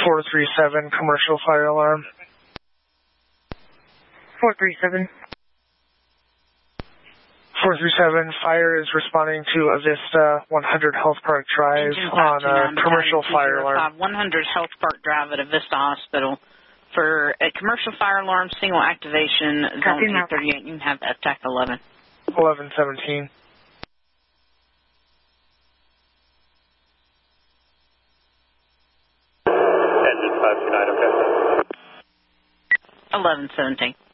437, commercial fire alarm. 437. 437, fire is responding to Avista 100 Health Park Drive on a commercial fire alarm. 100 Health Park Drive at Avista Hospital. For a commercial fire alarm, single activation, zone 838, you can have attack 11. 1117. Engine 529, okay. 1117.